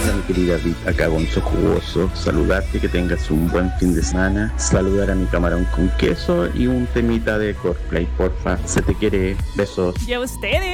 Hola mi querida Vita, acá Gonzo Jugoso, saludarte, que tengas un buen fin de semana, saludar a mi camarón con queso y un temita de cosplay, porfa, se te quiere, besos. Y a ustedes.